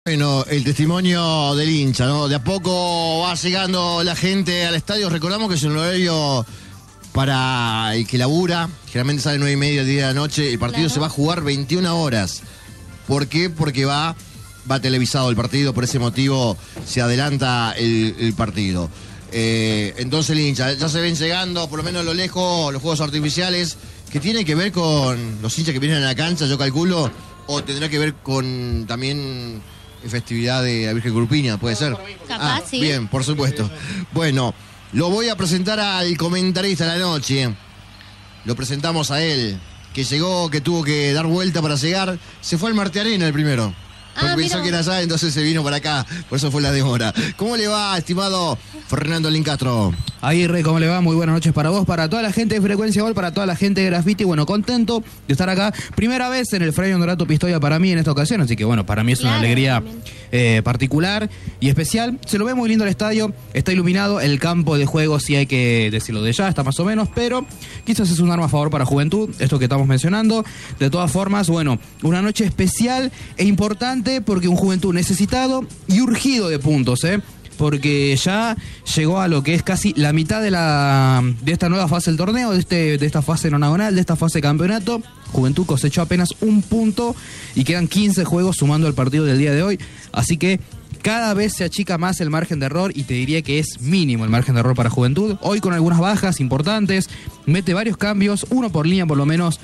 Bueno, el testimonio del hincha, ¿no? De a poco va llegando la gente al estadio. Recordamos que es un horario para el que labura. Generalmente sale 9:30, 10 de la noche. El partido se va a jugar 21 horas. ¿Por qué? Porque va televisado el partido. Por ese motivo se adelanta el partido. Entonces el hincha, ya se ven llegando, por lo menos a lo lejos, los fuegos artificiales, que tienen que ver con los hinchas que vienen a la cancha, yo calculo, o tendrá que ver con también festividad de la Virgen Grupiña, ¿puede ser? Capaz, sí. Bien, por supuesto. Bueno, lo voy a presentar al comentarista de la noche. Lo presentamos a él, que llegó, que tuvo que dar vuelta para llegar. Se fue al Marte Arena el primero. Porque pensó que era allá, entonces se vino para acá. Por eso fue la demora. ¿Cómo le va, estimado Fernando Lincastro? Aguirre, ¿cómo le va? Muy buenas noches para vos, para toda la gente de Frecuencia Gol, para toda la gente de Graffiti. Bueno, contento de estar acá. Primera vez en el Fray Honorato Pistoia para mí en esta ocasión, así que bueno, para mí es una alegría particular y especial. Se lo ve muy lindo el estadio, está iluminado. El campo de juego, sí hay que decirlo de ya, está más o menos, pero quizás es un arma a favor para Juventud, esto que estamos mencionando. De todas formas, bueno, una noche especial e importante porque un Juventud necesitado y urgido de puntos, porque ya llegó a lo que es casi la mitad de esta nueva fase del torneo, de esta fase nonagonal, de esta fase de campeonato. Juventud cosechó apenas un punto y quedan 15 juegos sumando al partido del día de hoy, así que cada vez se achica más el margen de error y te diría que es mínimo el margen de error para Juventud. Hoy con algunas bajas importantes, mete varios cambios, uno por línea por lo menos,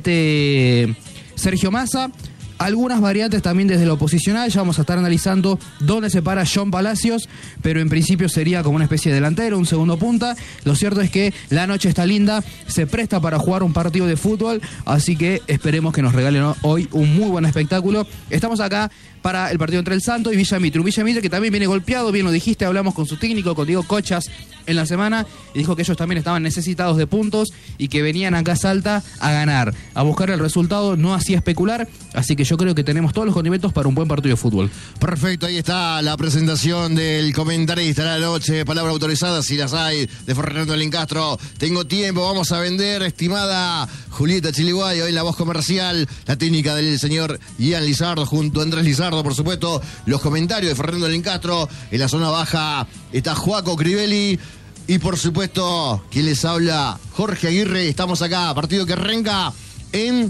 mete Sergio Massa. Algunas variantes también desde lo posicional, ya vamos a estar analizando dónde se para John Palacios, pero en principio sería como una especie de delantero, un segundo punta. Lo cierto es que la noche está linda, se presta para jugar un partido de fútbol, así que esperemos que nos regalen hoy un muy buen espectáculo. Estamos acá para el partido entre el Santo y Villa Mitre. Un Villa Mitre que también viene golpeado, bien lo dijiste, hablamos con su técnico, con Diego Cochas en la semana, y dijo que ellos también estaban necesitados de puntos y que venían acá a Salta a ganar, a buscar el resultado, no así a especular, así que yo creo que tenemos todos los condimentos para un buen partido de fútbol. Perfecto, ahí está la presentación del comentarista de la noche, palabra autorizada, si las hay, de Fernando Lincastro. Tengo tiempo, vamos a vender, estimada Julieta Chiliguay, hoy en la voz comercial, la técnica del señor Ian Lizardo junto a Andrés Lizardo, por supuesto, los comentarios de Fernando Lincastro. En la zona baja está Joaco Crivelli y por supuesto, quien les habla, Jorge Aguirre. Estamos acá, partido que arranca en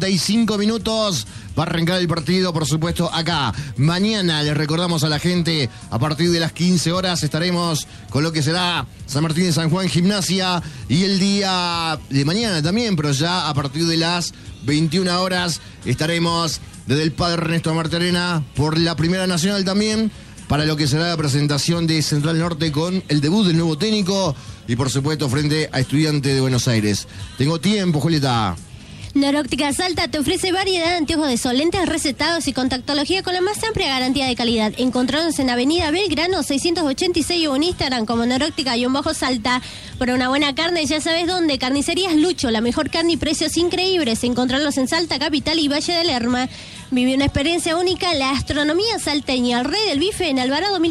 35 minutos. Va a arrancar el partido, por supuesto, acá. Mañana les recordamos a la gente, a partir de las 15 horas estaremos con lo que será San Martín de San Juan Gimnasia, y el día de mañana también, pero ya a partir de las 21 horas estaremos desde el Padre Ernesto Marte Arena por la Primera Nacional también, para lo que será la presentación de Central Norte con el debut del nuevo técnico y por supuesto frente a Estudiantes de Buenos Aires. Tengo tiempo, Julieta. Noróptica Salta te ofrece variedad de anteojos de sol, lentes recetados y contactología con la más amplia garantía de calidad. Encontrarnos en Avenida Belgrano 686 o en Instagram como Noróptica_Salta. Para una buena carne ya sabes dónde. Carnicerías Lucho, la mejor carne y precios increíbles. Encontrarlos en Salta Capital y Valle del Lerma. Vive una experiencia única, la astronomía salteña. El Rey del Bife en Alvarado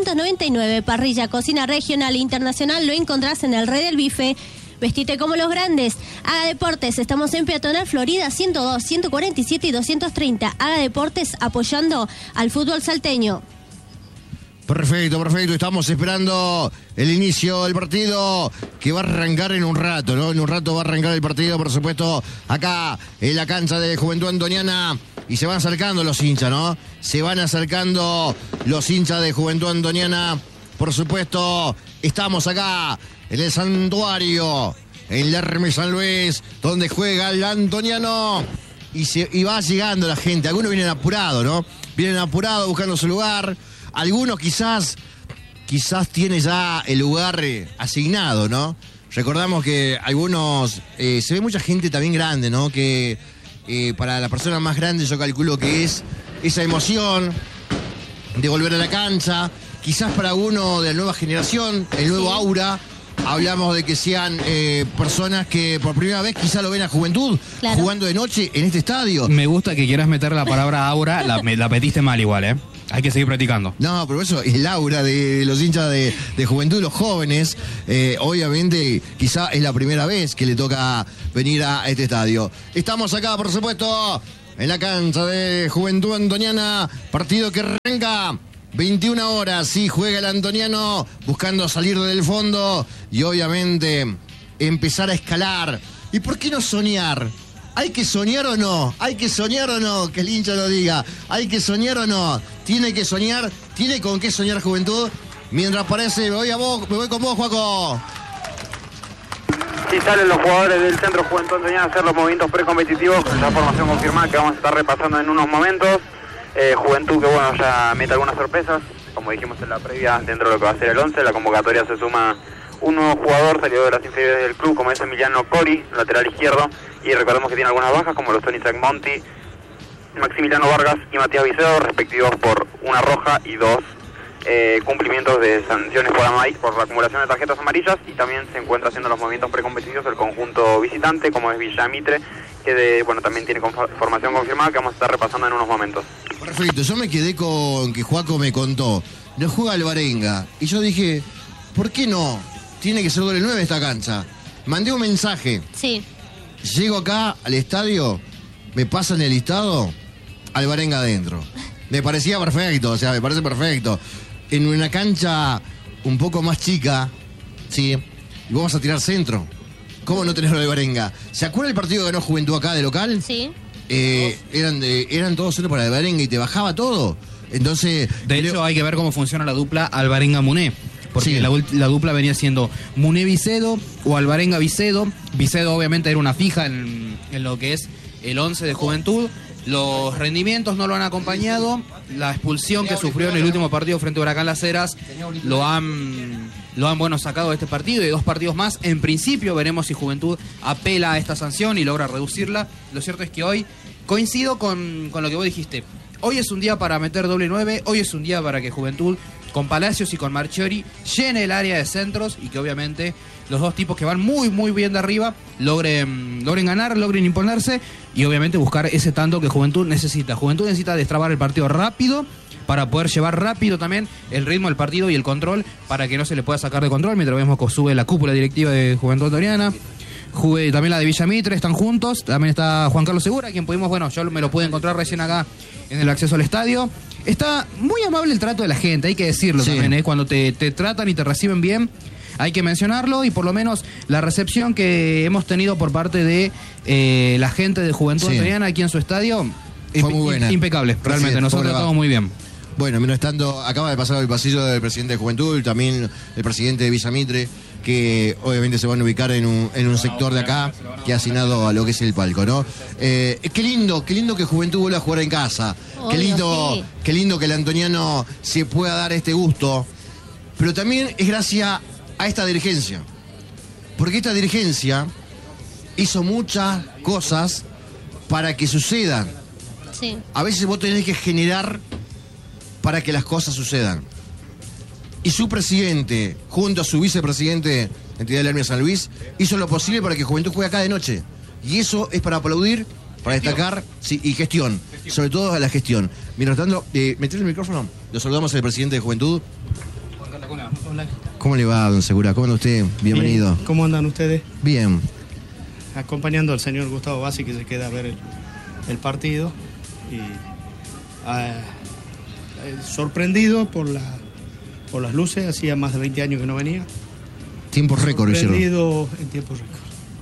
1899. Parrilla, cocina regional e internacional lo encontrás en el Rey del Bife. Vestite como los grandes. Haga Deportes, estamos en Peatonal Florida 102, 147 y 230. Haga Deportes apoyando al fútbol salteño. Perfecto, estamos esperando el inicio del partido que va a arrancar en un rato, ¿no? En un rato va a arrancar el partido, por supuesto, acá en la cancha de Juventud Antoniana, y se van acercando los hinchas, ¿no? Se van acercando los hinchas de Juventud Antoniana, por supuesto, estamos acá en el santuario, en Lerma San Luis, donde juega el antoniano, y va llegando la gente. Algunos vienen apurados, ¿no? Vienen apurados buscando su lugar. Algunos quizás tienen ya el lugar asignado, ¿no? Recordamos que algunos, se ve mucha gente también grande, ¿no? Que para la persona más grande yo calculo que es esa emoción de volver a la cancha. Quizás para uno de la nueva generación, el nuevo aura, hablamos de que sean personas que por primera vez quizás lo ven a Juventud, claro, jugando de noche en este estadio. Me gusta que quieras meter la palabra aura, la metiste mal igual, ¿eh? Hay que seguir practicando. No, pero eso es el aura de los hinchas de Juventud, los jóvenes. Obviamente, quizá es la primera vez que le toca venir a este estadio. Estamos acá, por supuesto, en la cancha de Juventud Antoniana. Partido que arranca 21 horas. Sí, juega el antoniano buscando salir del fondo y obviamente empezar a escalar. ¿Y por qué no soñar? ¿Hay que soñar o no? ¿Hay que soñar o no? Que el hincha lo diga. ¿Hay que soñar o no? ¿Tiene que soñar? ¿Tiene con qué soñar Juventud? Mientras parece, me voy con vos, Juaco. Sí, salen los jugadores del Centro Juventud Antoniana a hacer los movimientos precompetitivos con la formación confirmada que vamos a estar repasando en unos momentos. Juventud que bueno, ya mete algunas sorpresas, como dijimos en la previa, dentro de lo que va a ser el 11. La convocatoria se suma un nuevo jugador salido de las inferiores del club, como es Emiliano Cori, lateral izquierdo, y recordemos que tiene algunas bajas, como lo son Isaac Monti, Maximiliano Vargas y Matías Vicedo, respectivos por una roja y 2 cumplimientos de sanciones por la acumulación de tarjetas amarillas. Y también se encuentra haciendo los movimientos precompetitivos el conjunto visitante, como es Villa Mitre, que también tiene formación confirmada, que vamos a estar repasando en unos momentos. Perfecto, yo me quedé con que Juaco me contó, no juega Alvarenga, y yo dije, ¿por qué no? Tiene que ser doble 9 esta cancha. Mandé un mensaje. Sí. Llego acá al estadio, me pasan el listado, Alvarenga adentro. Me parecía perfecto, o sea, me parece perfecto. En una cancha un poco más chica, sí, y vamos a tirar centro. ¿Cómo no tener Alvarenga? ¿Se acuerda el partido que ganó Juventud acá de local? Sí. Eran todos centros para Alvarenga y te bajaba todo. Entonces, de hecho, hay que ver cómo funciona la dupla Alvarenga-Muné. Porque sí, la dupla venía siendo Muné-Vicedo o Alvarenga-Vicedo. Vicedo obviamente era una fija en lo que es el 11 de Juventud. Los rendimientos no lo han acompañado. La expulsión que sufrió en el último partido frente a Huracán Las Heras lo han sacado de este partido y de 2 partidos más. En principio veremos si Juventud apela a esta sanción y logra reducirla. Lo cierto es que hoy coincido con lo que vos dijiste. Hoy es un día para meter doble 9. Hoy es un día para que Juventud, con Palacios y con Marchiori, llene el área de centros y que obviamente los dos tipos que van muy muy bien de arriba logren ganar, logren imponerse y obviamente buscar ese tanto que Juventud necesita. Juventud necesita destrabar el partido rápido para poder llevar rápido también el ritmo del partido y el control para que no se le pueda sacar de control mientras vemos que sube la cúpula directiva de Juventud Antoniana. También la de Villa Mitre, están juntos. También está Juan Carlos Segura, quien pudimos, yo me lo pude encontrar recién acá en el acceso al estadio. Está muy amable el trato de la gente, hay que decirlo sí. También, cuando te tratan y te reciben bien, hay que mencionarlo. Y por lo menos la recepción que hemos tenido por parte de la gente de Juventud Antoniana aquí en su estadio fue muy buena. Impecable, realmente, sí, nos han tratado muy bien. Bueno, mientras tanto, acaba de pasar el pasillo del presidente de Juventud y también el presidente de Villa Mitre, que obviamente se van a ubicar en un sector de acá que ha asignado a lo que es el palco, ¿no? Qué lindo que Juventud vuelva a jugar en casa. Obvio, qué lindo que el antoniano se pueda dar este gusto. Pero también es gracias a esta dirigencia. Porque esta dirigencia hizo muchas cosas para que sucedan. Sí. A veces vos tenés que generar para que las cosas sucedan. Y su presidente, junto a su vicepresidente, entidad de la Hermia San Luis, hizo lo posible para que Juventud juegue acá de noche. Y eso es para aplaudir, para destacar, sí, y gestión. Sobre todo a la gestión. Mientras tanto, meter el micrófono. Lo saludamos al presidente de Juventud. Hola. ¿Cómo le va, don Segura? ¿Cómo anda usted? Bienvenido. Bien. ¿Cómo andan ustedes? Bien. Acompañando al señor Gustavo Bassi, que se queda a ver el partido. Y sorprendido por las luces, hacía más de 20 años que no venía. Tiempo récord hicieron. Sorprendido en tiempo récord.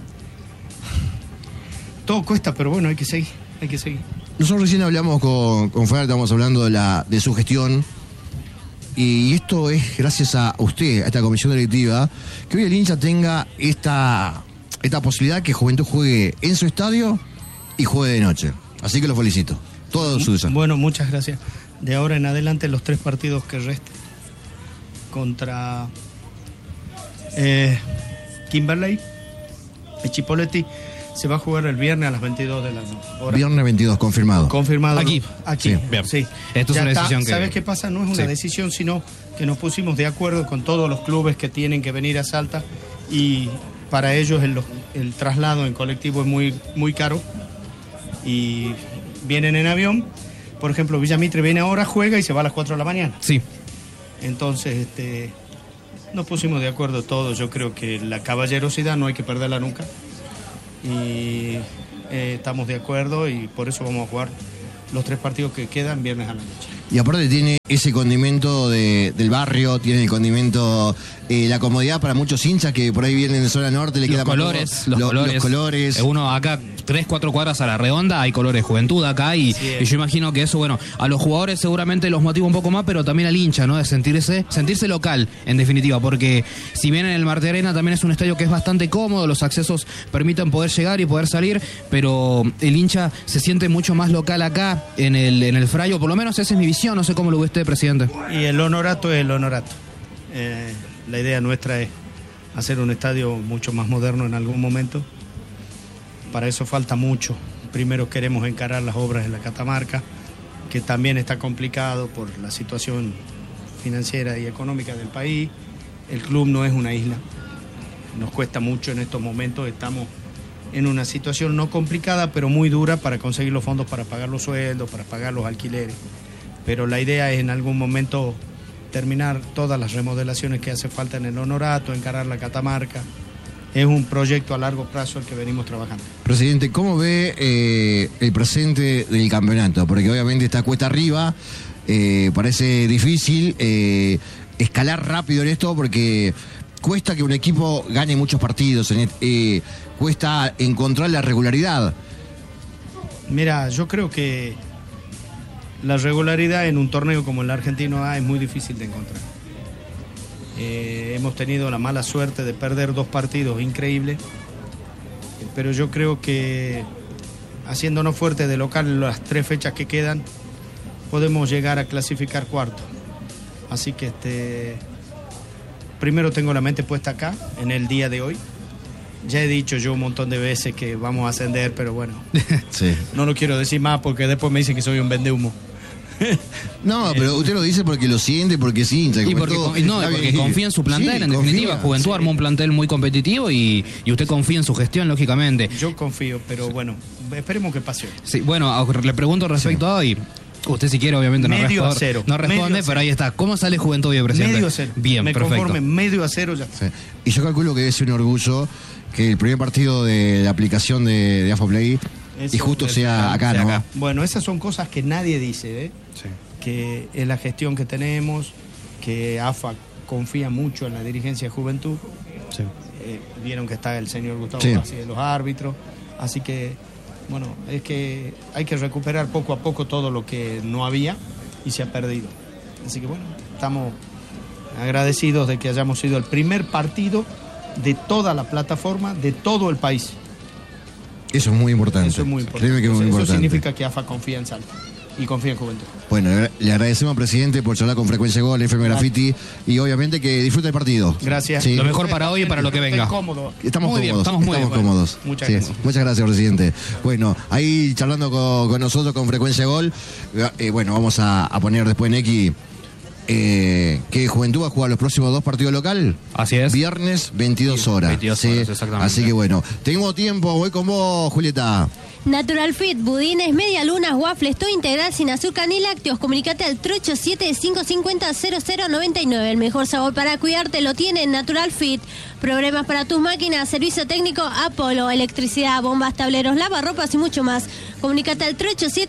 Todo cuesta, pero bueno, hay que seguir. Nosotros recién hablamos con Fer, estamos hablando de su gestión. Y esto es gracias a usted, a esta comisión directiva, que hoy el hincha tenga esta posibilidad que Juventud juegue en su estadio y juegue de noche. Así que lo felicito. Todo suyo. Bueno, muchas gracias. De ahora en adelante, los 3 partidos que restan contra Kimberley y Chipolletti se va a jugar el viernes a las 22 de la hora. Viernes 22, confirmado. Confirmado. Aquí. Sí. Sí. Esto es una decisión que... ¿Sabes qué pasa? No es una decisión, sino que nos pusimos de acuerdo con todos los clubes que tienen que venir a Salta y para ellos el traslado en colectivo es muy, muy caro y vienen en avión. Por ejemplo, Villa Mitre viene ahora, juega y se va a las 4 de la mañana. Sí. Entonces, nos pusimos de acuerdo todos. Yo creo que la caballerosidad no hay que perderla nunca. Y estamos de acuerdo y por eso vamos a jugar los 3 partidos que quedan viernes a la noche. Y aparte tiene ese condimento del barrio, tiene el condimento, la comodidad para muchos hinchas que por ahí vienen de zona norte, le quedan los colores. Uno acá, 3-4 cuadras a la redonda, hay colores Juventud acá y yo imagino que eso, bueno, a los jugadores seguramente los motiva un poco más, pero también al hincha, ¿no? De sentirse local, en definitiva, porque si bien en el Marte Arena también es un estadio que es bastante cómodo, los accesos permiten poder llegar y poder salir, pero el hincha se siente mucho más local acá en el Frayo, por lo menos esa es mi visión. No sé cómo lo ve usted, presidente. Y el Honorato es el Honorato. La idea nuestra es hacer un estadio mucho más moderno en algún momento. Para eso falta mucho. Primero queremos encarar las obras en la Catamarca, que también está complicado por la situación financiera y económica del país. El club no es una isla. Nos cuesta mucho en estos momentos. Estamos en una situación no complicada, pero muy dura para conseguir los fondos para pagar los sueldos, para pagar los alquileres. Pero la idea es en algún momento terminar todas las remodelaciones que hace falta en el Honorato, encarar la Catamarca. Es un proyecto a largo plazo el que venimos trabajando. Presidente, ¿cómo ve el presente del campeonato? Porque obviamente está cuesta arriba, parece difícil escalar rápido en esto porque cuesta que un equipo gane muchos partidos, cuesta encontrar la regularidad. Mira, yo creo que la regularidad en un torneo como el Argentino A es muy difícil de encontrar. Hemos tenido la mala suerte de perder 2 partidos increíbles, pero yo creo que haciéndonos fuertes de local las 3 fechas que quedan, podemos llegar a clasificar cuarto. Así que primero tengo la mente puesta acá, en el día de hoy. Ya he dicho yo un montón de veces que vamos a ascender, pero bueno, sí. No lo quiero decir más porque después me dicen que soy un vendehumo. No, pero usted lo dice porque lo siente, porque es hincha. Y porque confía en su plantel, en definitiva. Juventud armó un plantel muy competitivo y usted confía en su gestión, lógicamente. Yo confío, pero bueno, esperemos que pase. Sí, bueno, le pregunto respecto a hoy. Usted si quiere, obviamente, no responde, pero ahí está. ¿Cómo sale Juventud hoy, presidente? 0. Bien, me perfecto. Conforme 0 ya. Sí. Y yo calculo que es un orgullo que el primer partido de la aplicación de AFA Play y justo sea acá, ¿no? Acá. Bueno, esas son cosas que nadie dice, ¿eh? Sí. Que es la gestión que tenemos, que AFA confía mucho en la dirigencia de Juventud. Sí. Vieron que está el señor Gustavo Bassi de los árbitros, así que bueno, es que hay que recuperar poco a poco todo lo que no había y se ha perdido. Así que bueno, estamos agradecidos de que hayamos sido el primer partido de toda la plataforma, de todo el país. Eso es muy importante. Eso es muy importante. Créeme que es muy importante. Eso significa que AFA confía en Salta y confía en Juventud. Bueno, le agradecemos, presidente, por charlar con Frecuencia Gol, FM Graffiti y obviamente que disfrute el partido. Gracias. Sí. Lo mejor para hoy y para lo que venga. Estamos muy cómodos. Estamos muy cómodos. Muchas gracias. Muchas gracias, presidente. Bueno, ahí charlando con nosotros con Frecuencia Gol, bueno, vamos a poner después en X que Juventud va a jugar los próximos 2 partidos local. Así es. Viernes, 22 horas. 22 horas, exactamente. Así que bueno, tengo tiempo, voy con vos, Julieta. Natural Fit, budines, medialunas, waffles, todo integral sin azúcar ni lácteos. Comunicate al 387-550-0099. El mejor sabor para cuidarte lo tiene en Natural Fit. Problemas para tus máquinas, servicio técnico Apolo, electricidad, bombas, tableros, lavarropas y mucho más. Comunicate al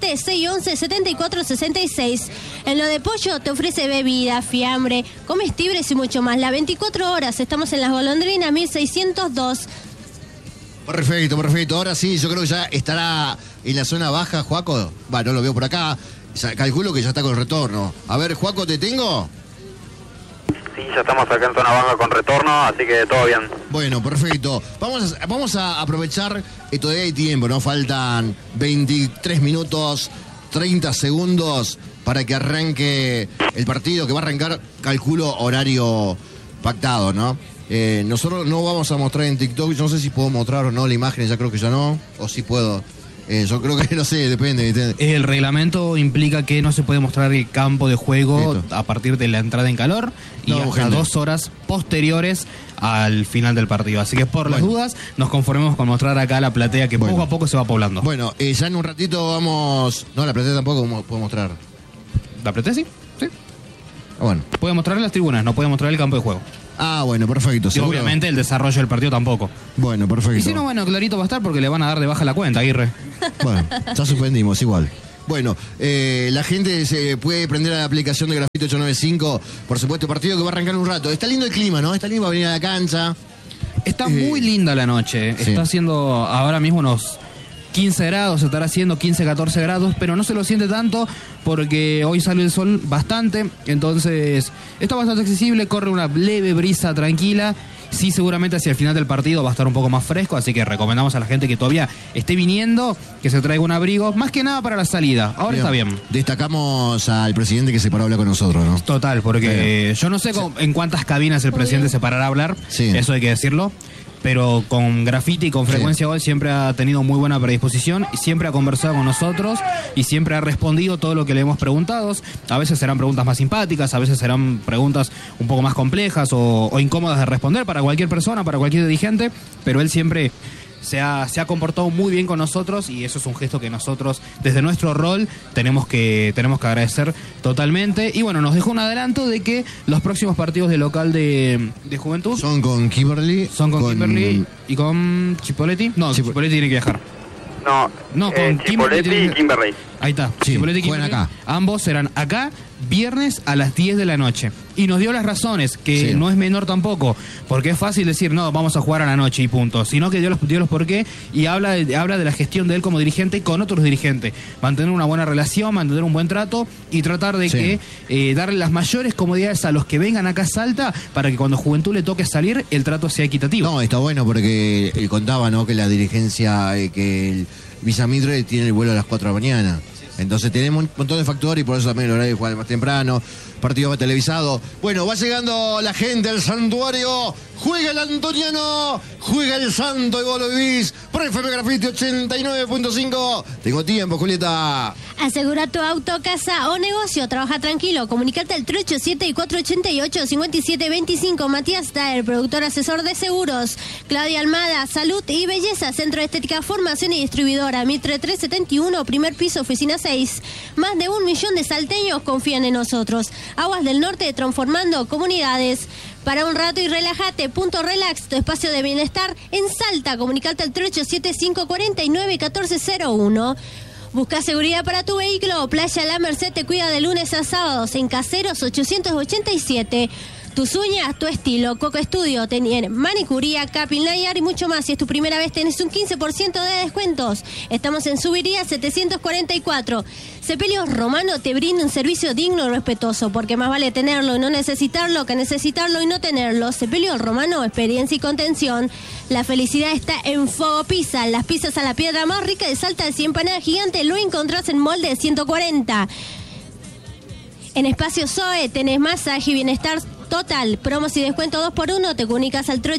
387-611-7466. En lo de pollo te ofrece bebida, fiambre, comestibles y mucho más. Las 24 horas estamos en Las Golondrinas 1602. Perfecto. Ahora sí, yo creo que ya estará en la zona baja, Juaco. No lo veo por acá. Calculo que ya está con retorno. A ver, Juaco, ¿te tengo? Sí, ya estamos acá en zona baja con retorno, así que todo bien. Bueno, perfecto. Vamos a aprovechar, todavía hay tiempo, ¿no? Faltan 23 minutos, 30 segundos para que arranque el partido, que va a arrancar, calculo, horario pactado, ¿no? Nosotros no vamos a mostrar en TikTok, yo no sé si puedo mostrar o no la imagen, ya creo que ya no, o si puedo. Yo creo que no sé, depende. El reglamento implica que no se puede mostrar el campo de juego a partir de la entrada en calor y hasta 2 horas posteriores al final del partido. Así que por las dudas nos conformemos con mostrar acá la platea que poco a poco se va poblando. Bueno, ya en un ratito vamos... No, la platea tampoco puedo mostrar. ¿La platea sí? Sí. Bueno. Puede mostrar las tribunas, no puede mostrar el campo de juego. Ah, bueno, perfecto. Y ¿seguro? obviamente el desarrollo del partido tampoco. Bueno, perfecto. Y si no, bueno, clarito va a estar porque le van a dar de baja la cuenta, Aguirre. Bueno, ya suspendimos igual. Bueno, la gente se puede prender a la aplicación de Grafito 895. Por supuesto, partido que va a arrancar un rato. Está lindo el clima, ¿no? Está lindo para venir a la cancha. Está muy linda la noche. Sí. Está haciendo ahora mismo unos 15 grados, estará haciendo 15, 14 grados, pero no se lo siente tanto porque hoy sale el sol bastante. Entonces, está bastante accesible, corre una leve brisa tranquila. Sí, seguramente hacia el final del partido va a estar un poco más fresco, así que recomendamos a la gente que todavía esté viniendo que se traiga un abrigo, más que nada para la salida. Ahora está bien. Destacamos al presidente que se paró a hablar con nosotros, ¿no? Total, porque yo no sé en cuántas cabinas el presidente se parará a hablar, Sí. eso hay que decirlo. Pero con Grafiti y con Frecuencia Gol siempre ha tenido muy buena predisposición y siempre ha conversado con nosotros y siempre ha respondido todo lo que le hemos preguntado. A veces serán preguntas más simpáticas, a veces serán preguntas un poco más complejas o incómodas de responder para cualquier persona, para cualquier dirigente, pero él siempre se ha comportado muy bien con nosotros y eso es un gesto que nosotros desde nuestro rol tenemos que agradecer totalmente. Y bueno, nos dejó un adelanto de que los próximos partidos de local de Juventud Son con Kimberly. son con Kimberly y con Chipoletti. No, Chipoletti tiene que viajar. No, con Chipoletti y Kimberly. Ahí está. Sí, Chipoletti y juegan Kimberly. acá. Ambos serán acá viernes a las 10 de la noche. Y nos dio las razones, que Sí. no es menor tampoco, porque es fácil decir, no, vamos a jugar a la noche y punto. Sino que dio los por qué y habla de la gestión de él como dirigente con otros dirigentes. Mantener una buena relación, mantener un buen trato y tratar de Sí. que darle las mayores comodidades a los que vengan acá a Salta para que cuando Juventud le toque salir, el trato sea equitativo. No, está bueno porque él contaba, ¿no? Que la dirigencia, que el Visamidre tiene el vuelo a las 4 de la mañana. Entonces tenemos un montón de factores y por eso también el horario de jugar más temprano, partido más televisado. Bueno, va llegando la gente al santuario. Juega el Antoniano, juega el Santo y vos lo vivís. Por FM Grafiti 89.5. Tengo tiempo, Julieta. Asegura tu auto, casa o negocio. Trabaja tranquilo. Comunicate al 387 y 488 5725. Matías Taer, productor asesor de seguros. Claudia Almada, salud y belleza. Centro de estética, formación y distribuidora. Mitre 371, primer piso, oficina 6. Más de 1 millón de salteños confían en nosotros. Aguas del Norte, transformando comunidades. Para un rato y relájate, Punto Relax, tu espacio de bienestar en Salta. Comunicate al 387-549-1401. Busca seguridad para tu vehículo. Playa La Merced te cuida de lunes a sábados en Caseros 887. Tus uñas, tu estilo. Coco Estudio, tienen manicuría, capping, layar y mucho más. Si es tu primera vez, tenés un 15% de descuentos. Estamos en Subiría 744. Sepelios Romano te brinda un servicio digno y respetuoso, porque más vale tenerlo y no necesitarlo que necesitarlo y no tenerlo. Sepelios Romano, experiencia y contención. La felicidad está en Fuego Pizza. Las pizzas a la piedra más rica de Salta, de 100 empanadas gigantes, lo encontrás en molde de 140. En Espacio Zoe tenés masaje y bienestar total. Promos y descuento 2x1. Te comunicas al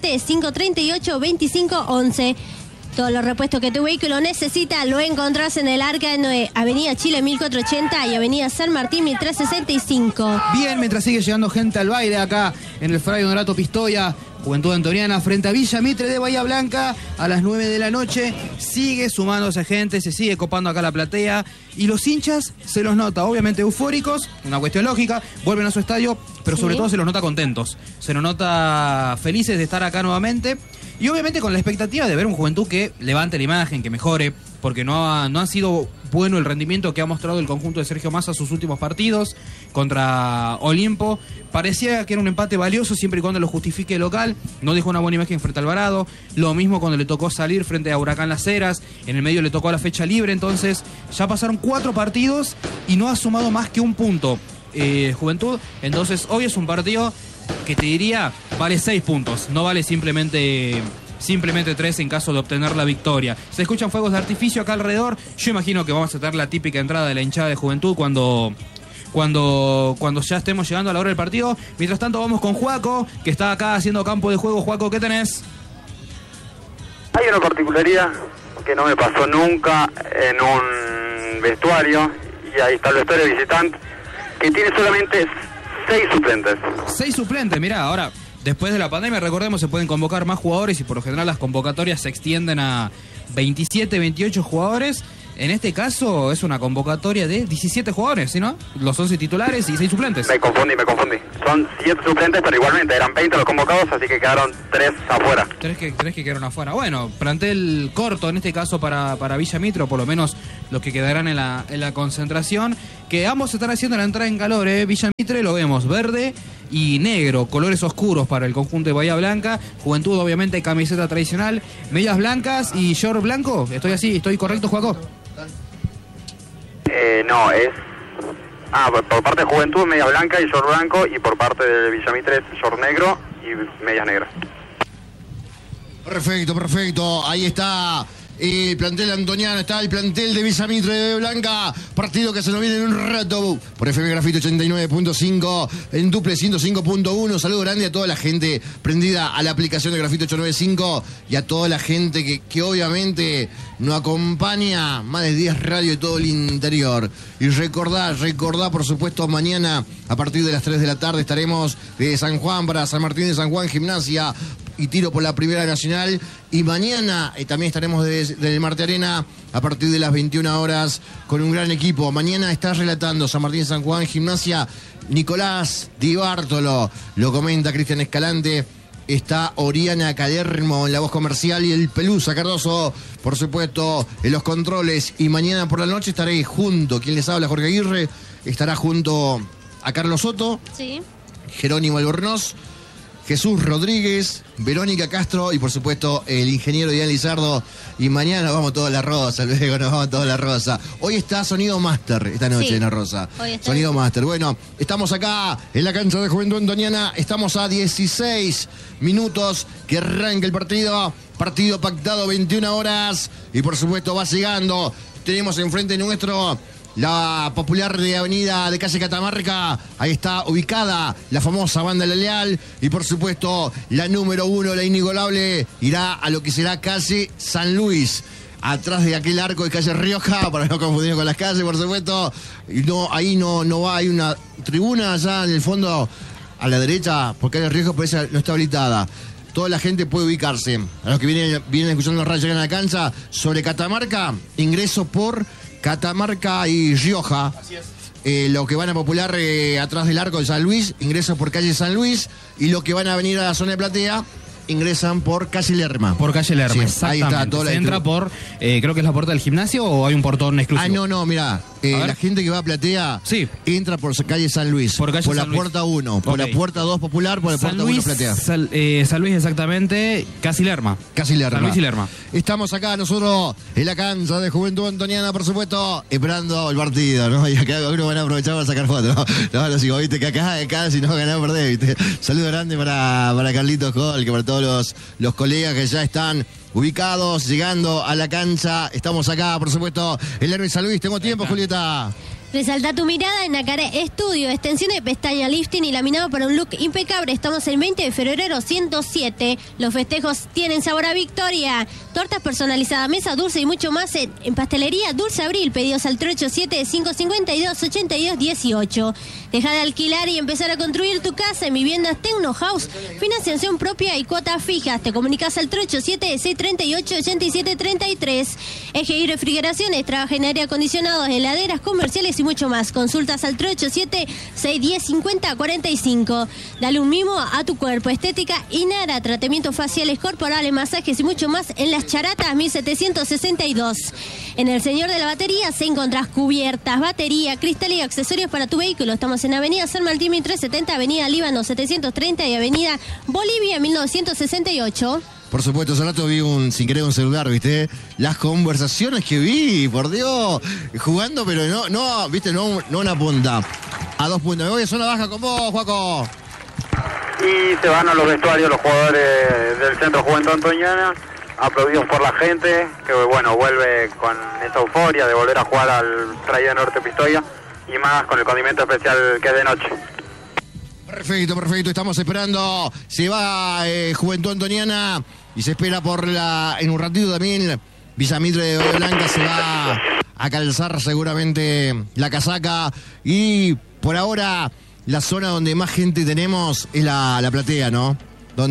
387-538-2511. Todos los repuestos que tu vehículo necesita lo encontrás en el Arca de Noé, Avenida Chile 1480 y Avenida San Martín 1365. Bien, mientras sigue llegando gente al baile acá en el Fray Honorato Pistoia, Juventud Antoniana frente a Villa Mitre de Bahía Blanca a las 9 de la noche. Sigue sumándose gente, se sigue copando acá la platea y los hinchas se los nota, obviamente eufóricos, una cuestión lógica, vuelven a su estadio, pero sobre todo se los nota contentos, se los nota felices de estar acá nuevamente y obviamente con la expectativa de ver un Juventud que levante la imagen, que mejore, porque no ha sido bueno el rendimiento que ha mostrado el conjunto de Sergio Massa sus últimos partidos contra Olimpo. Parecía que era un empate valioso siempre y cuando lo justifique el local. No dejó una buena imagen frente a Alvarado. Lo mismo cuando le tocó salir frente a Huracán Las Heras. En el medio le tocó a la fecha libre. Entonces ya pasaron 4 partidos y no ha sumado más que un punto Juventud. Entonces hoy es un partido que te diría vale 6 puntos. No vale simplemente 3 en caso de obtener la victoria. Se escuchan fuegos de artificio acá alrededor. Yo imagino que vamos a tener la típica entrada de la hinchada de Juventud cuando ya estemos llegando a la hora del partido. Mientras tanto vamos con Juaco, que está acá haciendo campo de juego. Juaco, ¿qué tenés? Hay una particularidad que no me pasó nunca en un vestuario, y ahí está el vestuario visitante, que tiene solamente 6 suplentes. 6 suplentes, mirá, ahora, después de la pandemia, recordemos, se pueden convocar más jugadores y por lo general las convocatorias se extienden a 27, 28 jugadores. En este caso es una convocatoria de 17 jugadores, ¿sí, no? Los 11 titulares y 6 suplentes. Me confundí. Son 7 suplentes, pero igualmente eran 20 los convocados, así que quedaron 3 afuera. 3 que quedaron afuera. Bueno, plantel corto en este caso para Villa Mitre, por lo menos los que quedarán en la concentración, que ambos están haciendo la entrada en calor, ¿eh? Villa Mitre lo vemos verde y negro, colores oscuros para el conjunto de Bahía Blanca. Juventud, obviamente, camiseta tradicional, medias blancas y short blanco. ¿Estoy correcto, Joaco? No, es... por parte de Juventud, media blanca y short blanco, y por parte de Villamitre, short negro y medias negras. Perfecto. Ahí está el plantel antoniano, está el plantel de Villamitre de Blanca. Partido que se nos viene en un rato por FM Grafito 89.5, en Duple 105.1. Saludo grande a toda la gente prendida a la aplicación de Grafito 895 y a toda la gente que obviamente nos acompaña, más de 10 radio de todo el interior. Y recordar, por supuesto, mañana a partir de las 3 de la tarde estaremos de San Juan para San Martín de San Juan, Gimnasia y tiro por la Primera Nacional. Y mañana también estaremos desde el Marte Arena a partir de las 21 horas con un gran equipo. Mañana está relatando San Martín de San Juan, Gimnasia, Nicolás Di Bartolo, lo comenta Cristian Escalante. Está Oriana Calermo en la voz comercial y el Pelusa Cardoso, por supuesto, en los controles. Y mañana por la noche estaré junto, quien les habla, Jorge Aguirre, estará junto a Carlos Soto, sí, Jerónimo Albornoz, Jesús Rodríguez, Verónica Castro y por supuesto el ingeniero Ian Lizardo. Y mañana vamos toda la rosa, luego nos vamos toda la rosa. Hoy está Sonido Master esta noche, sí, en la rosa. Sonido Master. Bueno, estamos acá en la cancha de Juventud Antoniana. Estamos a 16 minutos que arranca el partido. Partido pactado 21 horas. Y por supuesto va llegando. Tenemos enfrente nuestro la popular de avenida de calle Catamarca. Ahí está ubicada la famosa Banda La Leal. Y por supuesto la número 1, la inigualable, irá a lo que será calle San Luis, atrás de aquel arco de calle Rioja, para no confundir con las calles, por supuesto. Y no, ahí no va, hay una tribuna allá en el fondo a la derecha, porque calle Rioja parece no está habilitada. Toda la gente puede ubicarse. A los que vienen escuchando los radios, llegan a la cancha sobre Catamarca, ingreso por Catamarca y Rioja. Así es. Lo que van a Popular atrás del arco de San Luis, ingresan por calle San Luis. Y los que van a venir a la zona de Platea, ingresan por calle Lerma. Por calle Lerma, sí, exactamente. Ahí está toda ¿Se entra por, creo que es la puerta del gimnasio o hay un portón exclusivo? No, mira, la gente que va a Platea, sí, entra por calle San Luis, por la puerta 1, por la puerta 2 Popular, por la puerta 1 Platea. San Luis exactamente, casi Lerma. Casi Lerma. San Luis y Lerma. Estamos acá nosotros en la cancha de Juventud Antoniana, por supuesto, esperando el partido, ¿no? Y acá uno van a aprovechar para sacar fotos, ¿no? No, digo, viste, que acá si no ganás, perdés, viste. Saludo grande para Carlitos Col, que para todos los colegas que ya están ubicados, llegando a la cancha. Estamos acá, por supuesto, el Hermes San Luis. Tengo tiempo, Julieta. Resalta tu mirada en Nacaré Estudio, extensión de pestaña, lifting y laminado para un look impecable. Estamos el 20 de febrero 107. Los festejos tienen sabor a victoria. Tortas personalizadas, mesa dulce y mucho más en Pastelería Dulce Abril. Pedidos al 387-552-8218. Deja de alquilar y empezar a construir tu casa en Viviendas Tecno House. Financiación propia y cuotas fijas. Te comunicas al 387-638-8733. Eje y Refrigeraciones. Trabaja en aire acondicionados, heladeras comerciales y mucho más. Consultas al 387-610-5045. Dale un mimo a tu cuerpo. Estética Inara, tratamientos faciales, corporales, masajes y mucho más en Las Charatas 1762. En el Señor de la Batería se encontrás cubiertas, batería, cristal y accesorios para tu vehículo. Estamos en Avenida San Martín 1370, Avenida Líbano 730 y Avenida Bolivia 1968. Por supuesto, hace rato vi sin querer un celular, ¿viste? Las conversaciones que vi, por Dios, jugando, pero no, ¿viste? No una punta, a 2 puntos. Me voy a zona baja con vos, Juaco. Y se van a los vestuarios los jugadores del Centro Juventud Antoniana, aplaudidos por la gente, que bueno, vuelve con esa euforia de volver a jugar al Traída Norte Pistoia, y más con el condimento especial que es de noche. Perfecto, estamos esperando, se va Juventud Antoniana y se espera en un ratito también Villa Mitre de Bahía Blanca se va a calzar seguramente la casaca. Y por ahora la zona donde más gente tenemos es la platea, ¿no? Donde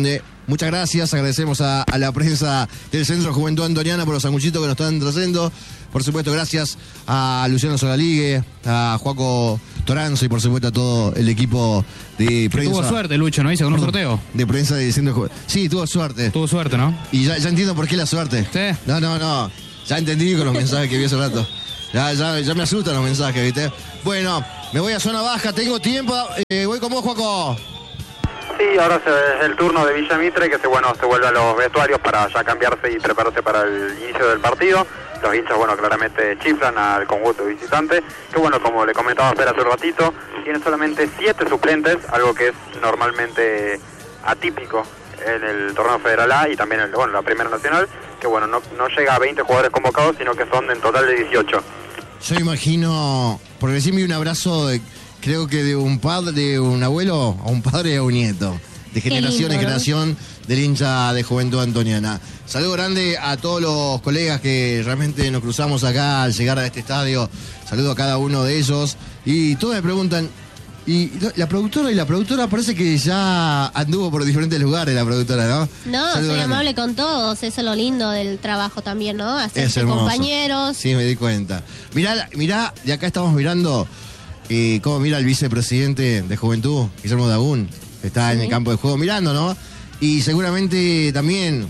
muchas gracias. Agradecemos a la prensa del Centro Juventud Antoniana por los sanguchitos que nos están trayendo. Por supuesto, gracias a Luciano Solaligue, a Juaco Toranzo y por supuesto a todo el equipo de prensa. Tuvo suerte, Lucho, ¿no? Hizo con un sorteo. De prensa del Centro Juventud. Sí, tuvo suerte. Tuvo suerte, ¿no? Y ya entiendo por qué la suerte. Sí. No. Ya entendí con los mensajes que vi hace rato. Ya me asustan los mensajes, ¿viste? Bueno, me voy a zona baja, tengo tiempo. Voy con vos, Juaco. Sí, ahora es el turno de Villa Mitre, que se vuelve a los vestuarios para ya cambiarse y prepararse para el inicio del partido. Los hinchas, claramente chiflan al conjunto visitante, que como le comentaba hace un ratito, tiene solamente 7 suplentes, algo que es normalmente atípico en el torneo Federal A y también en la Primera Nacional, que no llega a 20 jugadores convocados, sino que son en total de 18. Yo imagino, porque recién vi un abrazo, creo que de un padre, de un abuelo a un padre y a un nieto, de generación en generación del hincha de Juventud Antoniana. Saludo grande a todos los colegas que realmente nos cruzamos acá al llegar a este estadio. Saludo a cada uno de ellos. Y todos me preguntan, y la productora parece que ya anduvo por diferentes lugares, la productora, ¿no? No, soy amable con todos, eso es lo lindo del trabajo también, ¿no? Hacerse compañeros. Sí, me di cuenta. Mirá, de acá estamos mirando cómo mira el vicepresidente de Juventud, Guillermo Dagún, que está en el campo de juego mirando, ¿no? Y seguramente también,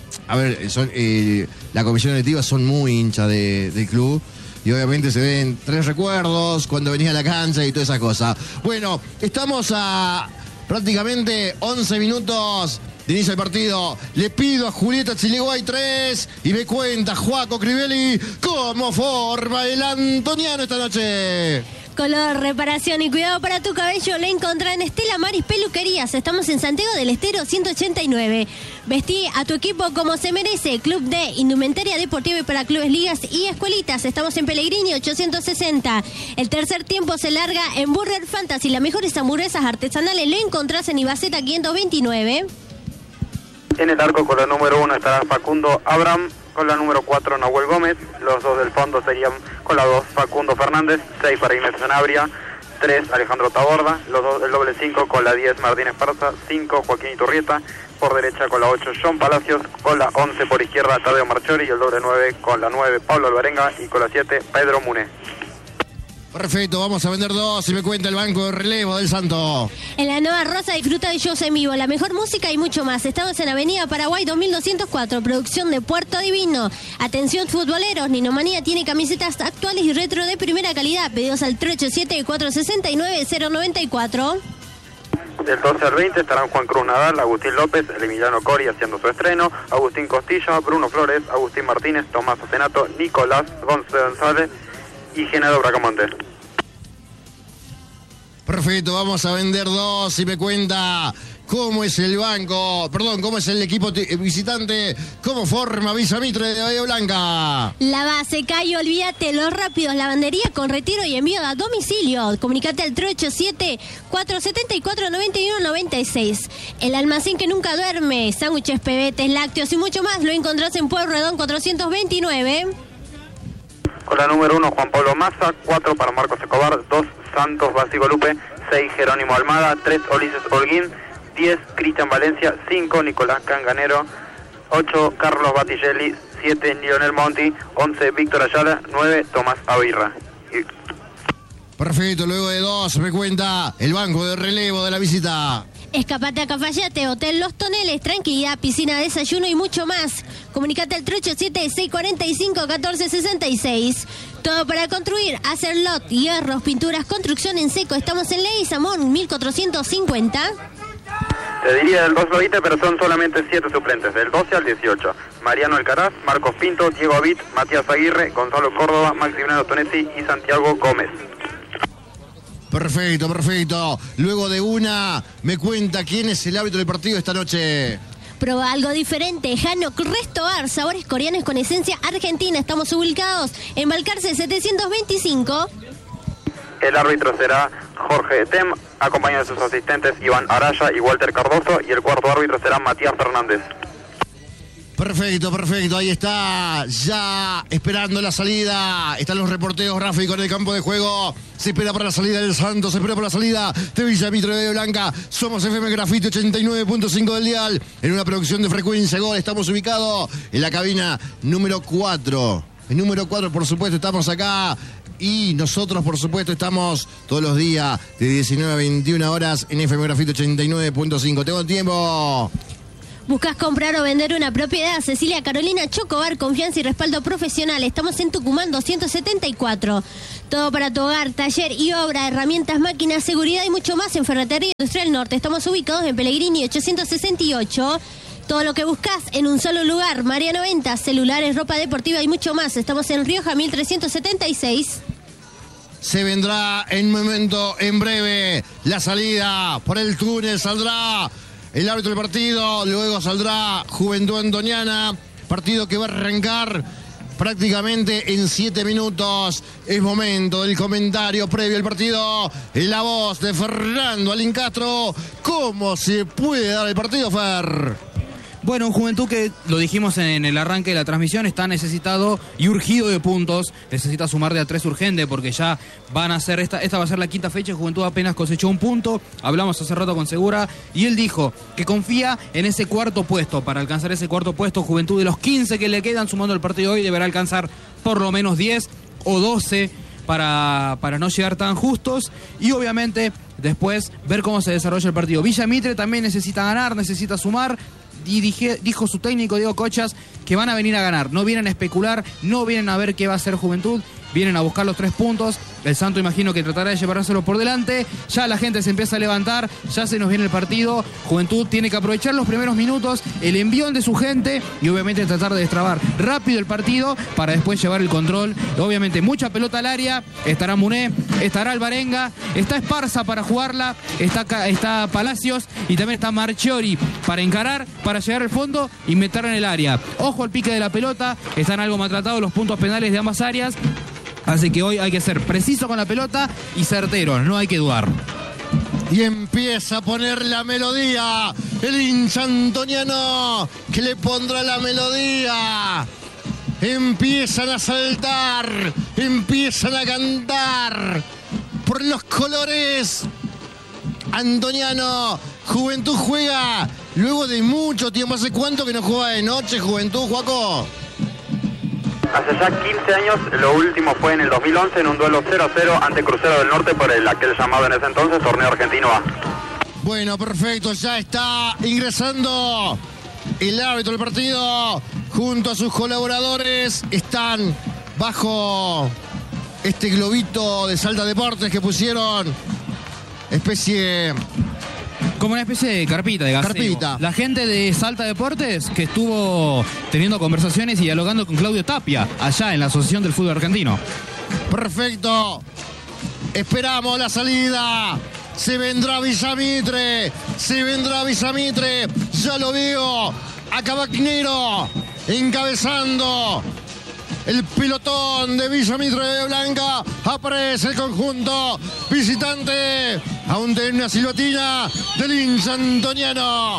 la comisión directiva son muy hinchas del club. Y obviamente se ven 3 recuerdos cuando venía a la cancha y toda esa cosa. Bueno, estamos a prácticamente 11 minutos de inicio del partido. Le pido a Julieta Chiliguay 3 y me cuenta Juaco Crivelli cómo forma el antoniano esta noche. Color, reparación y cuidado para tu cabello lo encontrás en Estela Maris Peluquerías. Estamos en Santiago del Estero 189. Vestí a tu equipo como se merece. Club de Indumentaria Deportiva y para clubes, ligas y escuelitas. Estamos en Pellegrini 860. El tercer tiempo se larga en Burger Fantasy. Las mejores hamburguesas artesanales lo encontrás en Ibaceta 529. En el arco con la número 1 estará Facundo Abraham. Con la número 4, Nahuel Gómez. Los 2 del fondo serían con la 2, Facundo Fernández. 6 para Ignacio Sanabria. 3, Alejandro Taborda. El doble 5 con la 10, Martín Esparza. 5, Joaquín Iturrieta. Por derecha con la 8, John Palacios. Con la 11 por izquierda, Tadeo Marchori. Y el doble 9 con la 9, Pablo Alvarenga. Y con la 7, Pedro Muné. Perfecto, vamos a vender 2 y me cuenta el banco de relevo del Santo. En la Nueva Rosa disfruta de shows en vivo, la mejor música y mucho más. Estamos en Avenida Paraguay 2204, producción de Puerto Divino. Atención futboleros, Ninomanía tiene camisetas actuales y retro de primera calidad. Pedidos al 387-469-094. Del 12 al 20 estarán Juan Cruz Nadal, Agustín López, el Emiliano Cori haciendo su estreno, Agustín Costilla, Bruno Flores, Agustín Martínez, Tomás Ocenato, Nicolás González y Genaro Bracamonte. Perfecto, vamos a vender 2 y me cuenta cómo es el cómo es el equipo visitante, cómo forma Villa Mitre de Bahía Blanca. La base, Cayo, olvídate, los rápidos, lavandería con retiro y envío a domicilio. Comunicate al 387-474-9196. El almacén que nunca duerme, sándwiches, pebetes, lácteos y mucho más lo encontrás en Pueblo Redón 429. Con la número 1, Juan Pablo Massa. 4 para Marcos Escobar. 2, Santos Básico Lupe. 6, Jerónimo Almada. 3, Ulises Holguín. 10, Cristian Valencia. 5, Nicolás Canganero. 8, Carlos Battigelli. 7, Lionel Monti. 11, Víctor Ayala. 9, Tomás Avirra. Perfecto, luego de 2 me cuenta el banco de relevo de la visita. Escapate a Cafayate, Hotel Los Toneles, tranquilidad, piscina, desayuno y mucho más. Comunicate al 387-645-1466. Todo para construir, hacer lot, hierros, pinturas, construcción en seco. Estamos en Ley Samón 1450. Te diría del 2 al 20, pero son solamente 7 suplentes, del 12 al 18. Mariano Alcaraz, Marcos Pinto, Diego Avit, Matías Aguirre, Gonzalo Córdoba, Maximiliano Tonetti y Santiago Gómez. Perfecto. Luego de una, me cuenta quién es el árbitro del partido esta noche. Proba algo diferente. Hanok Restobar, sabores coreanos con esencia argentina. Estamos ubicados en Balcarce 725. El árbitro será Jorge Tem, acompañado de sus asistentes Iván Araya y Walter Cardoso. Y el cuarto árbitro será Matías Fernández. Perfecto, perfecto. Ahí está, ya esperando la salida. Están los reporteros, Rafi, con el campo de juego. Se espera para la salida del Santos, se espera para la salida de Villa Mitre de Blanca. Somos FM Grafiti 89.5 del dial. En una producción de Frecuencia Gol. Estamos ubicados en la cabina número 4. El número 4, por supuesto, estamos acá. Y nosotros, por supuesto, estamos todos los días de 19 a 21 horas en FM Grafiti 89.5. Tengo tiempo. ¿Buscas comprar o vender una propiedad? Cecilia Carolina Chocobar, confianza y respaldo profesional. Estamos en Tucumán 274. Todo para tu hogar, taller y obra, herramientas, máquinas, seguridad y mucho más en Ferretería Industrial Norte. Estamos ubicados en Pellegrini 868. Todo lo que buscas en un solo lugar. Mariano Ventas, celulares, ropa deportiva y mucho más. Estamos en Rioja 1376. Se vendrá en momento, en breve, la salida por el túnel. Saldrá el árbitro del partido, luego saldrá Juventud Antoniana, partido que va a arrancar prácticamente en 7 minutos. Es momento del comentario previo al partido. En la voz de Fernando Alincastro. ¿Cómo se puede dar el partido, Fer? Bueno, un Juventud que, lo dijimos en el arranque de la transmisión, está necesitado y urgido de puntos. Necesita sumar de a 3 urgente porque ya van a ser, esta va a ser la quinta fecha. Juventud apenas cosechó un punto. Hablamos hace rato con Segura y él dijo que confía en ese cuarto puesto. Para alcanzar ese cuarto puesto, Juventud de los 15 que le quedan sumando el partido de hoy deberá alcanzar por lo menos 10 o 12 para no llegar tan justos. Y obviamente después ver cómo se desarrolla el partido. Villa Mitre también necesita ganar, necesita sumar. Y dijo su técnico Diego Cochas que van a venir a ganar, no vienen a especular, no vienen a ver qué va a hacer Juventud, vienen a buscar los 3 puntos. El Santo imagino que tratará de llevárselo por delante. Ya la gente se empieza a levantar, ya se nos viene el partido. Juventud tiene que aprovechar los primeros minutos, el envión de su gente y obviamente tratar de destrabar rápido el partido para después llevar el control. Obviamente mucha pelota al área, estará Muné, estará Alvarenga, está Esparza para jugarla, está Palacios y también está Marchiori para encarar, para llegar al fondo y meter en el área. Ojo al pique de la pelota, están algo maltratados los puntos penales de ambas áreas. Así que hoy hay que ser preciso con la pelota y certero, no hay que dudar. Y empieza a poner la melodía el hincha antoniano, que le pondrá la melodía. Empiezan a saltar, empiezan a cantar por los colores. Antoniano, Juventud juega luego de mucho tiempo. ¿Hace cuánto que no juega de noche Juventud, Juaco? Hace ya 15 años, lo último fue en el 2011 en un duelo 0-0 ante Crucero del Norte por el aquel llamado en ese entonces Torneo Argentino A. Bueno, perfecto, ya está ingresando el árbitro del partido junto a sus colaboradores. Están bajo este globito de Salta Deportes que pusieron como una especie de carpita, de gazebo. Carpita. La gente de Salta Deportes que estuvo teniendo conversaciones y dialogando con Claudio Tapia allá en la Asociación del Fútbol Argentino. Perfecto. Esperamos la salida. Se vendrá Villamitre. Ya lo veo. A Cabaquinero encabezando el pelotón de Villamitre de Blanca. Aparece el conjunto visitante. Aún tiene una silbatina del hincha antoniano.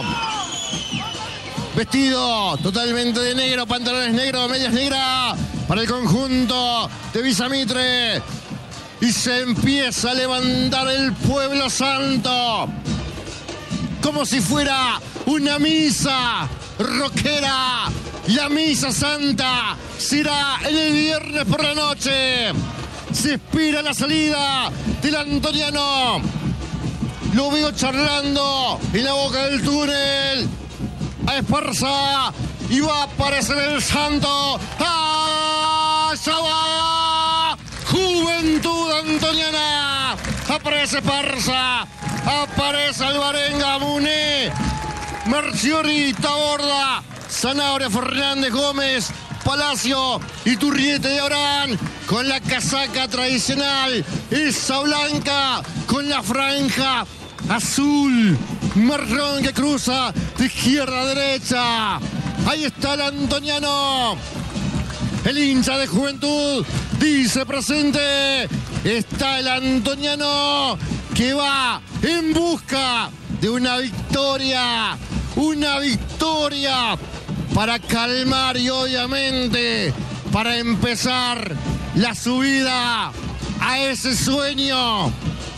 Vestido totalmente de negro, pantalones negros, medias negras para el conjunto de Villamitre. Y se empieza a levantar el pueblo santo. Como si fuera una misa rockera. La misa santa será el viernes por la noche. Se espera la salida del antoniano. Lo veo charlando en la boca del túnel. A Esparza. Y va a aparecer el santo. ¡Allá va! Juventud antoniana. Aparece Esparza. Aparece Alvarenga, Muné, Marchiori, Taborda, Zanabria, Fernández, Gómez, Palacio y Turriete de Orán con la casaca tradicional, esa blanca con la franja azul, marrón que cruza de izquierda a derecha. Ahí está el antoniano, el hincha de Juventud, dice presente. Está el antoniano que va en busca de una victoria para calmar y obviamente para empezar la subida a ese sueño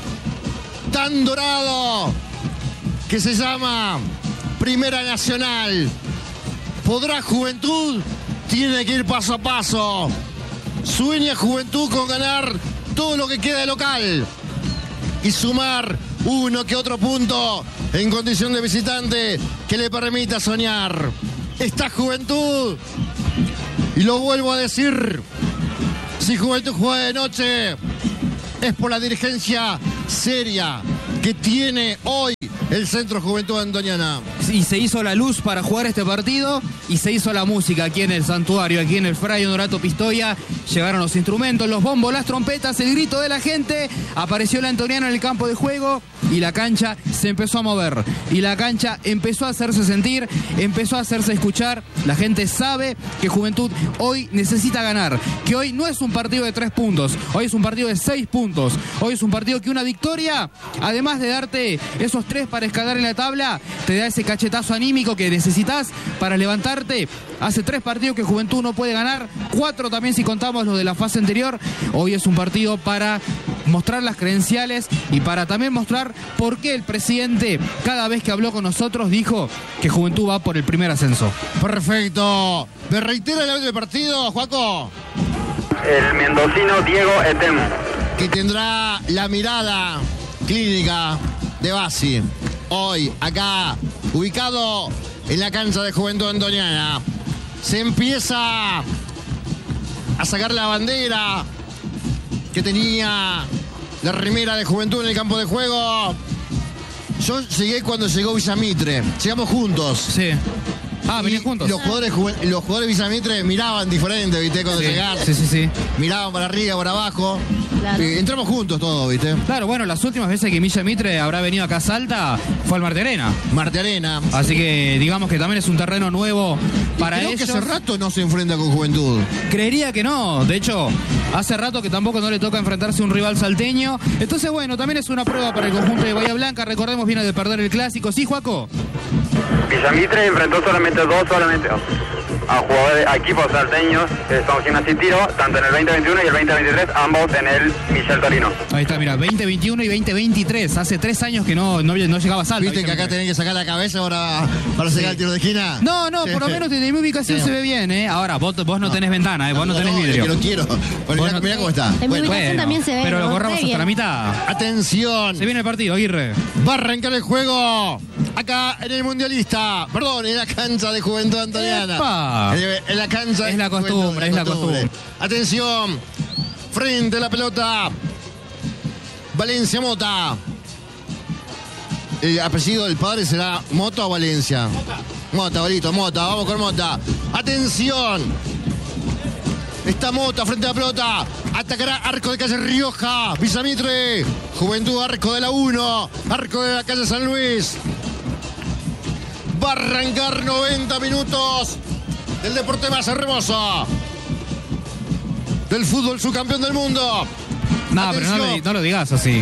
tan dorado que se llama Primera Nacional. ¿Podrá Juventud? Tiene que ir paso a paso. Sueña Juventud con ganar todo lo que queda de local y sumar uno que otro punto en condición de visitante que le permita soñar. Esta Juventud, y lo vuelvo a decir, si Juventud juega de noche es por la dirigencia seria que tiene hoy el Centro Juventud Antoniana. Y se hizo la luz para jugar este partido y se hizo la música aquí en el santuario, aquí en el Fray Honorato Pistoia. Llegaron los instrumentos, los bombos, las trompetas, el grito de la gente. Apareció el antoniano en el campo de juego y la cancha se empezó a mover. Y la cancha empezó a hacerse sentir, empezó a hacerse escuchar. La gente sabe que Juventud hoy necesita ganar, que hoy no es un partido de 3 puntos, hoy es un partido de 6 puntos. Hoy es un partido que una victoria, además de darte esos 3 para escalar en la tabla, te da ese cachetazo anímico que necesitas para levantarte. Hace 3 partidos que Juventud no puede ganar, 4 también si contamos los de la fase anterior. Hoy es un partido para mostrar las credenciales y para también mostrar por qué el presidente, cada vez que habló con nosotros, dijo que Juventud va por el primer ascenso. Perfecto. ¿Me reitera el del partido, Juaco? El mendocino Diego Etem. Que tendrá la mirada clínica de Bassi. Hoy, acá, ubicado en la cancha de Juventud Antoniana. Se empieza a sacar la bandera que tenía la remera de Juventud en el campo de juego. Yo llegué cuando llegó Villamitre. Llegamos juntos. Sí. Ah, venían juntos. Los jugadores de Villamitre miraban diferente, ¿viste? Cuando llegaban. Sí. Miraban para arriba, para abajo. Claro. Entramos juntos todos, ¿viste? Claro, bueno, las últimas veces que Villa Mitre habrá venido acá a Salta fue al Marte Arena. Marte Arena. Así que digamos que también es un terreno nuevo para Creo ellos. que hace rato no se enfrenta con Juventud. Creería que no. De hecho, hace rato que tampoco no le toca enfrentarse a un rival salteño. Entonces, bueno, también es una prueba para el conjunto de Bahía Blanca. Recordemos, viene de perder el clásico. ¿Sí, Juaco? Villamitre enfrentó solamente a jugadores, a equipos salteños, que son Gimnasia y Tiro, tanto en el 2021 y el 2023, ambos en el Michel Torino. Ahí está, mira, 2021 y 2023. Hace 3 años que no llegaba a Salta. ¿Viste que acá tenés que sacar la cabeza para sacar el tiro de esquina? No, por lo menos desde mi ubicación se ve bien, ¿eh? Ahora, vos no tenés ventana, vos no tenés vidrio. Que no quiero. Bueno, mirá cómo está. En mi ubicación también se ve. Pero lo corramos hasta Bien. la mitad. Atención. Se viene el partido, Aguirre. Va a arrancar el juego acá en el Mundialista. Perdón, en la cancha de Juventud Antoniana. ¡Epa! En la cancha. Es la de Juventud, costumbre, es la costumbre. Atención. Frente a la pelota. Valencia Mota. El apellido del padre será Mota o Valencia. Mota, bolito, Mota. Vamos con Mota. Atención. Está Mota frente a la pelota. Atacará arco de calle Rioja. Villamitre. Juventud, arco de la 1. Arco de la calle San Luis. Va a arrancar 90 minutos del deporte más hermoso. Del fútbol subcampeón del mundo. No, pero no lo digas así.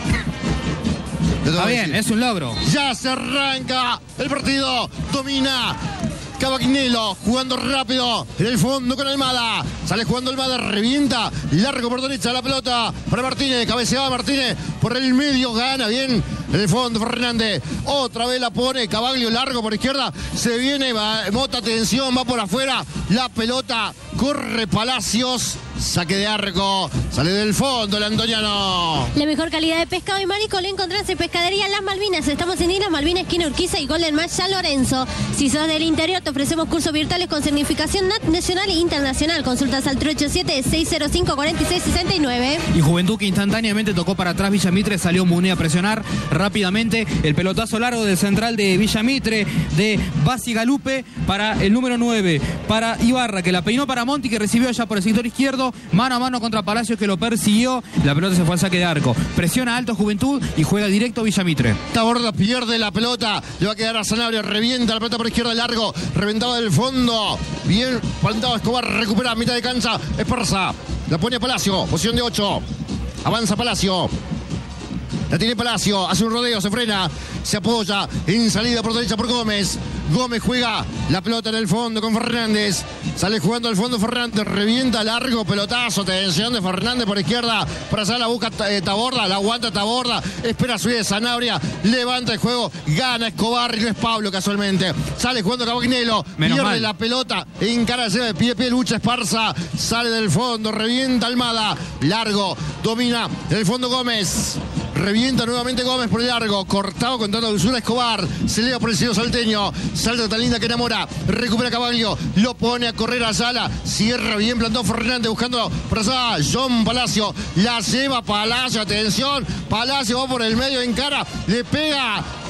Está bien, es un logro. Ya se arranca el partido. Domina Cavaquinelo, jugando rápido en el fondo con Almada. Sale jugando Almada, revienta. Largo por derecha la pelota para Martínez. Cabeceaba Martínez por el medio, gana bien. En el fondo Fernández. Otra vez la pone Cavaglio, largo por izquierda. Se viene Mota, atención, va por afuera. La pelota corre Palacios. Saque de arco. Sale del fondo el antoniano. La mejor calidad de pescado y marisco la encontrás en Pescadería Las Malvinas. Estamos en Islas Malvinas, esquina Urquiza y Golden Match San Lorenzo. Si sos del interior, te ofrecemos cursos virtuales con certificación nacional e internacional. Consultas al 387-605-4669. Y Juventud que instantáneamente tocó para atrás Villamitre, salió Muné a presionar rápidamente. El pelotazo largo del central de Villamitre, de Basi Galupe, para el número 9, para Ibarra, que la peinó para Monti, que recibió allá por el sector izquierdo. Mano a mano contra Palacios, que lo persiguió. La pelota se fue al saque de arco. Presiona alto Juventud y juega directo Villamitre. Taborda pierde la pelota. Le va a quedar a Sanabria. Revienta la pelota por izquierda, largo. Reventado del fondo. Bien plantado Escobar. Recupera a mitad de cancha. Esparza. La pone a Palacio. Posición de 8. Avanza Palacio. La tiene Palacio, hace un rodeo, se frena, se apoya en salida por derecha por Gómez. Gómez juega la pelota en el fondo con Fernández. Sale jugando al fondo Fernández, revienta largo pelotazo, atención de Fernández por izquierda. Para allá la busca Taborda, la aguanta Taborda. Espera su de Sanabria, levanta el juego, gana Escobar y no es Pablo casualmente. Sale jugando Cabagnelo, pierde la pelota, encara, lleva de pie, lucha Esparza. Sale del fondo, revienta Almada. Largo, domina en el fondo Gómez. Revienta nuevamente Gómez por el largo. Cortado con tanta dulzura Escobar. Se eleva por el cielo salteño. Salta tan linda que enamora. Recupera Cavaglio. Lo pone a correr a Sala. Cierra bien plantado Fernández buscando por allá. John Palacio. La lleva Palacio. Atención. Palacio va por el medio en cara. Le pega